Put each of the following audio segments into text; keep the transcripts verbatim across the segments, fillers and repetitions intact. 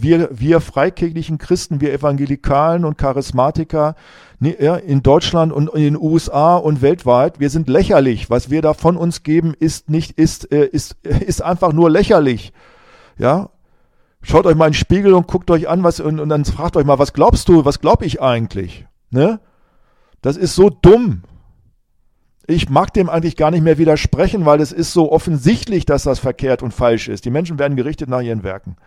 wir, wir freikirchlichen Christen, wir Evangelikalen und Charismatiker ne, ja, in Deutschland und in den U S A und weltweit, wir sind lächerlich. Was wir da von uns geben, ist nicht, ist, äh, ist, ist einfach nur lächerlich. Ja, schaut euch mal in den Spiegel und guckt euch an, was, und, und dann fragt euch mal, was glaubst du, was glaub ich eigentlich? Ne? Das ist so dumm. Ich mag dem eigentlich gar nicht mehr widersprechen, weil es ist so offensichtlich, dass das verkehrt und falsch ist. Die Menschen werden gerichtet nach ihren Werken.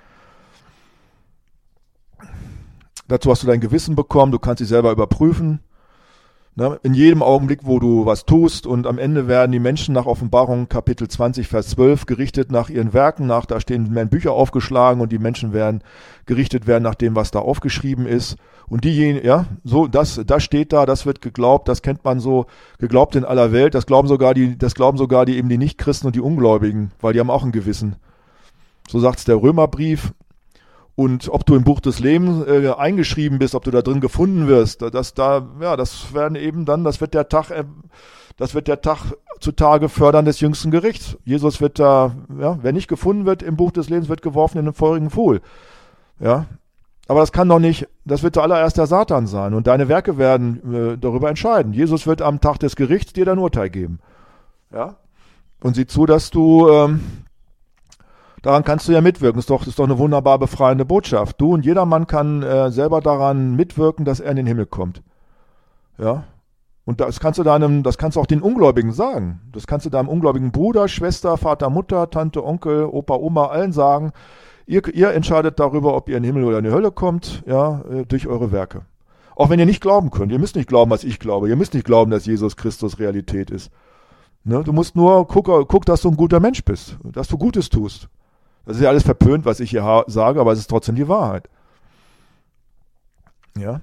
Dazu hast du dein Gewissen bekommen, du kannst dich selber überprüfen. Ne? In jedem Augenblick, wo du was tust, und am Ende werden die Menschen nach Offenbarung Kapitel zwanzig, Vers zwölf gerichtet nach ihren Werken, nach, da stehen mehr Bücher aufgeschlagen und die Menschen werden gerichtet werden nach dem, was da aufgeschrieben ist. Und diejenigen, ja, so, das, das steht da, das wird geglaubt, das kennt man so, geglaubt in aller Welt, das glauben sogar die, das glauben sogar die eben die Nichtchristen und die Ungläubigen, weil die haben auch ein Gewissen. So sagt's der Römerbrief. Und ob du im Buch des Lebens äh, eingeschrieben bist, ob du da drin gefunden wirst, das da, ja, das werden eben dann, das wird der Tag, äh, das wird der Tag zutage fördern des jüngsten Gerichts. Jesus wird da, ja, wer nicht gefunden wird im Buch des Lebens, wird geworfen in den feurigen Pfuhl. Ja, aber das kann doch nicht, das wird zuallererst der Satan sein und deine Werke werden äh, darüber entscheiden. Jesus wird am Tag des Gerichts dir dein Urteil geben. Ja, und sieh zu, dass du ähm, daran kannst du ja mitwirken. Das ist doch, das ist doch eine wunderbar befreiende Botschaft. Du und jedermann kann äh, selber daran mitwirken, dass er in den Himmel kommt. Ja. Und das kannst du deinem, das kannst du auch den Ungläubigen sagen. Das kannst du deinem ungläubigen Bruder, Schwester, Vater, Mutter, Tante, Onkel, Opa, Oma, allen sagen. Ihr, ihr entscheidet darüber, ob ihr in den Himmel oder in die Hölle kommt, ja, äh, durch eure Werke. Auch wenn ihr nicht glauben könnt. Ihr müsst nicht glauben, was ich glaube. Ihr müsst nicht glauben, dass Jesus Christus Realität ist. Ne? Du musst nur gucken, guck, dass du ein guter Mensch bist, dass du Gutes tust. Das ist ja alles verpönt, was ich hier ha- sage, aber es ist trotzdem die Wahrheit. Ja.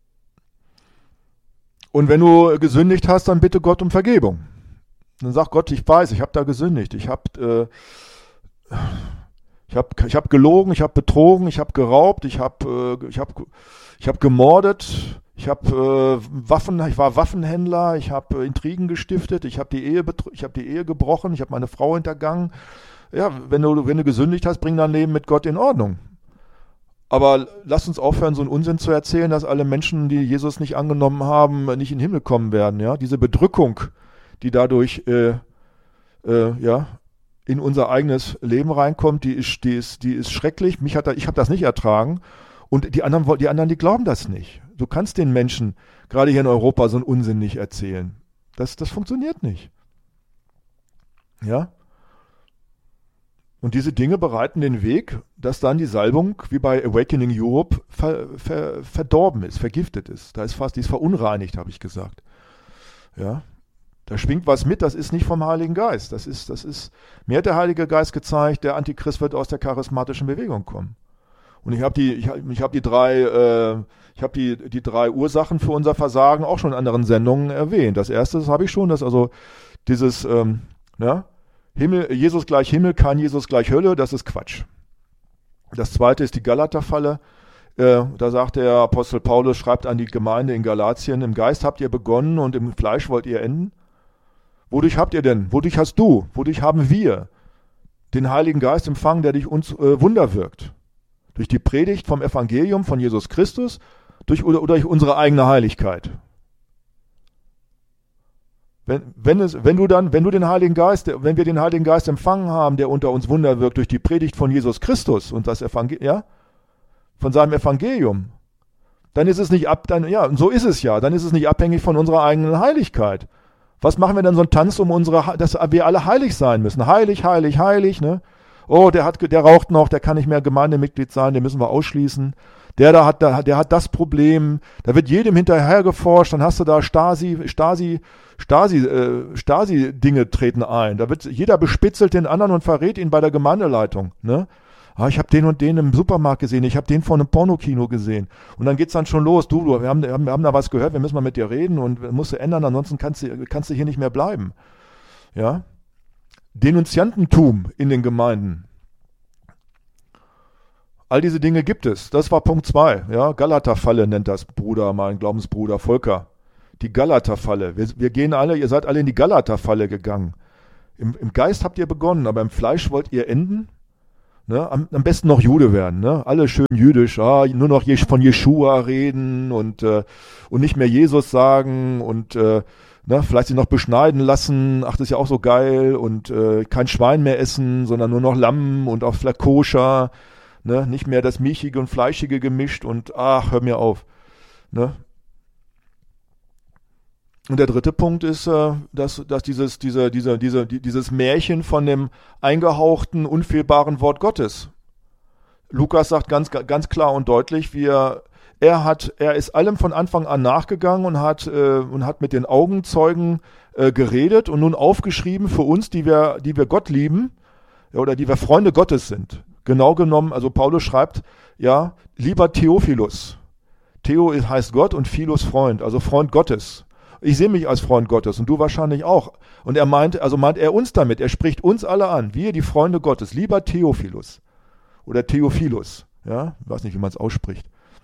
Und wenn du gesündigt hast, dann bitte Gott um Vergebung. Dann sag Gott, ich weiß, ich habe da gesündigt. Ich habe äh, ich hab, ich hab gelogen, ich habe betrogen, ich habe geraubt, ich habe äh, ich hab, ich hab gemordet, ich habe äh, Waffen, ich war Waffenhändler, ich habe äh, Intrigen gestiftet, ich habe die Ehe betr- ich habe die Ehe gebrochen, ich habe meine Frau hintergangen. Ja, wenn du, wenn du gesündigt hast, bring dein Leben mit Gott in Ordnung. Aber lass uns aufhören, so einen Unsinn zu erzählen, dass alle Menschen, die Jesus nicht angenommen haben, nicht in den Himmel kommen werden. Ja, diese Bedrückung, die dadurch äh, äh, ja, in unser eigenes Leben reinkommt, die ist, die ist, die ist schrecklich. Mich hat da, ich habe das nicht ertragen. Und die anderen, die anderen, die glauben das nicht. Du kannst den Menschen, gerade hier in Europa, so einen Unsinn nicht erzählen. Das, das funktioniert nicht. Ja. Und diese Dinge bereiten den Weg, dass dann die Salbung, wie bei Awakening Europe, ver, ver, verdorben ist, vergiftet ist. Da ist fast, die ist verunreinigt, habe ich gesagt. Ja, da schwingt was mit, das ist nicht vom Heiligen Geist. Das ist, das ist, mir hat der Heilige Geist gezeigt, der Antichrist wird aus der charismatischen Bewegung kommen. Und ich habe die, ich, ich habe die drei, äh, ich habe die, die drei Ursachen für unser Versagen auch schon in anderen Sendungen erwähnt. Das erste, das habe ich schon, dass also dieses, ähm, ja, Himmel, Jesus gleich Himmel, kein Jesus gleich Hölle, das ist Quatsch. Das zweite ist die Galaterfalle. Äh, da sagt der Apostel Paulus, schreibt an die Gemeinde in Galatien, im Geist habt ihr begonnen und im Fleisch wollt ihr enden. Wodurch habt ihr denn? Wodurch hast du? Wodurch haben wir den Heiligen Geist empfangen, der durch uns äh, Wunder wirkt? Durch die Predigt vom Evangelium von Jesus Christus durch, oder, oder durch unsere eigene Heiligkeit? Wenn, wenn, es, wenn du dann, wenn du den Heiligen Geist, wenn wir den Heiligen Geist empfangen haben, der unter uns Wunder wirkt durch die Predigt von Jesus Christus und das Evangelium, ja, von seinem Evangelium, dann ist es nicht ab, dann, ja, und so ist es ja, dann ist es nicht abhängig von unserer eigenen Heiligkeit. Was machen wir denn so einen Tanz um unsere, dass wir alle heilig sein müssen? Heilig, heilig, heilig, ne? Oh, der hat, der raucht noch, der kann nicht mehr Gemeindemitglied sein, den müssen wir ausschließen. Der da hat, der hat das Problem, da wird jedem hinterher geforscht, dann hast du da Stasi, Stasi, Stasi, äh, Stasi-Dinge treten ein. Da wird jeder bespitzelt den anderen und verrät ihn bei der Gemeindeleitung. Ne? Ah, ich habe den und den im Supermarkt gesehen, ich habe den vor einem Pornokino gesehen. Und dann geht's dann schon los. Du, du wir, haben, wir haben da was gehört, wir müssen mal mit dir reden und musst du ändern, ansonsten kannst du, kannst du hier nicht mehr bleiben. Ja? Denunziantentum in den Gemeinden. All diese Dinge gibt es. Das war Punkt zwei. Ja, Galaterfalle nennt das Bruder, mein Glaubensbruder Volker. Die Galaterfalle. Wir, wir gehen alle, ihr seid alle in die Galaterfalle gegangen. Im, Im Geist habt ihr begonnen, aber im Fleisch wollt ihr enden. Ne? Am, am besten noch Jude werden, ne? Alle schön jüdisch, ah, nur noch Je- von Jeschua reden und, äh, und nicht mehr Jesus sagen und äh, ne, vielleicht sich noch beschneiden lassen, ach, das ist ja auch so geil und äh, kein Schwein mehr essen, sondern nur noch Lamm und auch vielleicht koscher, ne? Nicht mehr das Milchige und Fleischige gemischt und ach, hör mir auf. Ne? Und der dritte Punkt ist, äh, dass, dass dieses, diese, diese, diese, die- dieses Märchen von dem eingehauchten, unfehlbaren Wort Gottes. Lukas sagt ganz, ganz klar und deutlich, wir, er hat, er ist allem von Anfang an nachgegangen und hat, äh, und hat mit den Augenzeugen äh, geredet und nun aufgeschrieben für uns, die wir, die wir Gott lieben, ja, oder die wir Freunde Gottes sind. Genau genommen, also Paulus schreibt, ja, lieber Theophilus. Theo heißt Gott und Philos Freund, also Freund Gottes. Ich sehe mich als Freund Gottes und du wahrscheinlich auch. Und er meint, also meint er uns damit, er spricht uns alle an, wir die Freunde Gottes, lieber Theophilus oder Theophilus, ja, ich weiß nicht, wie man es ausspricht.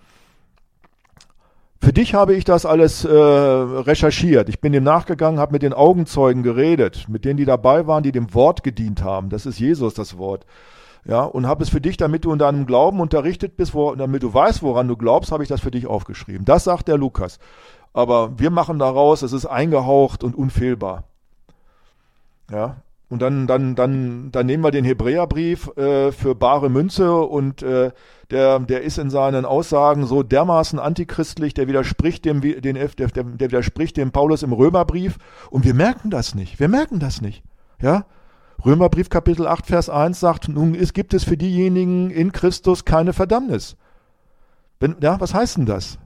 Für dich habe ich das alles äh, recherchiert. Ich bin dem nachgegangen, habe mit den Augenzeugen geredet, mit denen, die dabei waren, die dem Wort gedient haben. Das ist Jesus, das Wort. Ja, und habe es für dich, damit du in deinem Glauben unterrichtet bist, wo, damit du weißt, woran du glaubst, habe ich das für dich aufgeschrieben. Das sagt der Lukas. Aber wir machen daraus, es ist eingehaucht und unfehlbar. Ja, und dann, dann, dann, dann nehmen wir den Hebräerbrief äh, für bare Münze und äh, der, der ist in seinen Aussagen so dermaßen antichristlich, der widerspricht dem, den, der, der, der widerspricht dem Paulus im Römerbrief und wir merken das nicht. Wir merken das nicht. Ja, Römerbrief Kapitel acht, Vers eins sagt, nun es gibt es für diejenigen in Christus keine Verdammnis. Wenn, ja, was heißt denn das?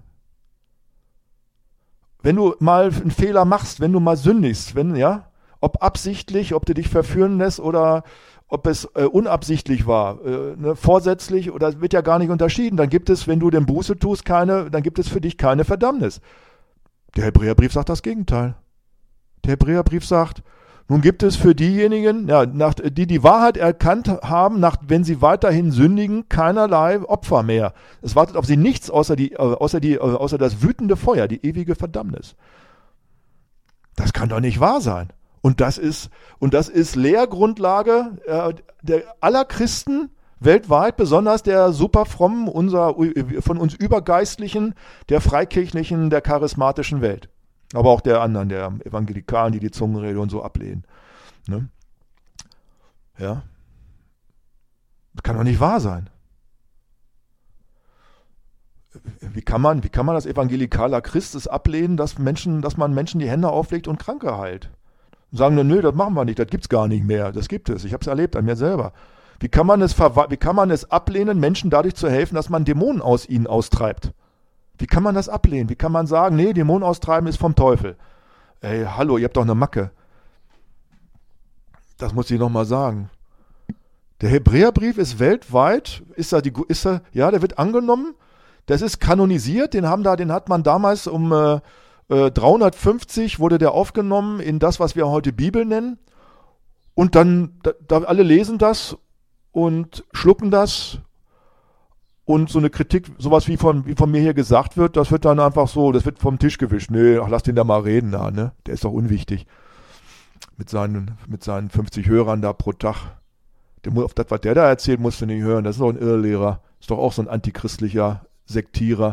Wenn du mal einen Fehler machst, wenn du mal sündigst, wenn, ja, ob absichtlich, ob du dich verführen lässt oder ob es äh, unabsichtlich war, äh, ne, vorsätzlich oder wird ja gar nicht unterschieden, dann gibt es, wenn du den Buße tust, keine, dann gibt es für dich keine Verdammnis. Der Hebräerbrief sagt das Gegenteil. Der Hebräerbrief sagt, nun gibt es für diejenigen, ja, nach, die die Wahrheit erkannt haben, nach, wenn sie weiterhin sündigen, keinerlei Opfer mehr. Es wartet auf sie nichts außer, die, außer, die, außer das wütende Feuer, die ewige Verdammnis. Das kann doch nicht wahr sein. Und das ist, und das ist Lehrgrundlage äh, der aller Christen weltweit, besonders der superfrommen, unser, von uns Übergeistlichen, der Freikirchlichen, der charismatischen Welt. Aber auch der anderen, der Evangelikalen, die die Zungenrede und so ablehnen. Ne? Ja. Das kann doch nicht wahr sein. Wie kann man, wie kann man als evangelikaler Christ es ablehnen, dass Menschen, dass man Menschen die Hände auflegt und Kranke heilt? Und sagen, nö, das machen wir nicht, das gibt's gar nicht mehr. Das gibt es. Ich habe es erlebt an mir selber. Wie kann man es, wie kann man es ablehnen, Menschen dadurch zu helfen, dass man Dämonen aus ihnen austreibt? Wie kann man das ablehnen? Wie kann man sagen, nee, Dämonen austreiben ist vom Teufel? Ey, hallo, ihr habt doch eine Macke. Das muss ich nochmal sagen. Der Hebräerbrief ist weltweit, ist da die, ist da, ja, der wird angenommen, das ist kanonisiert, den haben da, den hat man damals um äh, äh, dreihundertfünfzig wurde der aufgenommen in das, was wir heute Bibel nennen. Und dann, da, da alle lesen das und schlucken das. Und so eine Kritik, sowas wie von, wie von mir hier gesagt wird, das wird dann einfach so, das wird vom Tisch gewischt. Nee, ach, lass den da mal reden da, ne? Der ist doch unwichtig. Mit seinen, mit seinen fünfzig Hörern da pro Tag. Der, auf das, was der da erzählt, musst du nicht hören. Das ist doch ein Irrlehrer. Ist doch auch so ein antichristlicher Sektierer.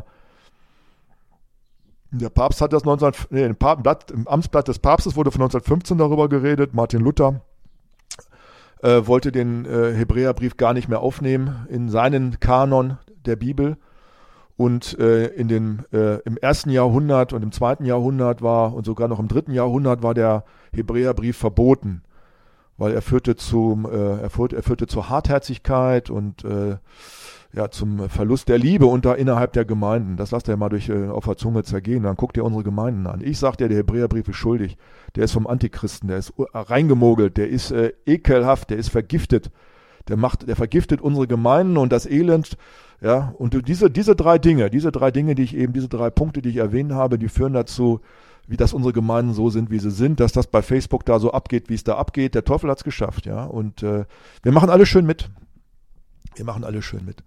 Der Papst hat das neunzehn, nee, im, Blatt, im Amtsblatt des Papstes wurde von neunzehnhundertfünfzehn darüber geredet. Martin Luther äh, wollte den äh, Hebräerbrief gar nicht mehr aufnehmen in seinen Kanon der Bibel. Und äh, in den, äh, im ersten Jahrhundert und im zweiten Jahrhundert war und sogar noch im dritten Jahrhundert war der Hebräerbrief verboten, weil er führte zum, äh, er führte, er führte zur Hartherzigkeit und äh, ja, zum Verlust der Liebe unter innerhalb der Gemeinden. Das lasst ihr mal durch äh, auf der Zunge zergehen. Dann guckt ihr unsere Gemeinden an. Ich sag dir, der Hebräerbrief ist schuldig. Der ist vom Antichristen, der ist reingemogelt, der ist äh, ekelhaft, der ist vergiftet. Der macht, der vergiftet unsere Gemeinden und das Elend. Ja, und diese, diese drei Dinge, diese drei Dinge, die ich eben, diese drei Punkte, die ich erwähnt habe, die führen dazu, wie dass unsere Gemeinden so sind, wie sie sind, dass das bei Facebook da so abgeht, wie es da abgeht. Der Teufel hat's geschafft, ja. Und äh, wir machen alle schön mit. Wir machen alle schön mit.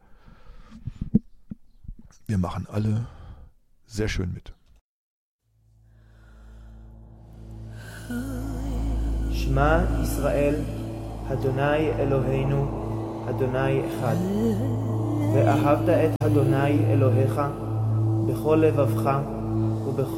Wir machen alle sehr schön mit. Shema Israel, Adonai Eloheinu, אדוני אחד. ואהבת את אדוני אלוהיך בכל לבבך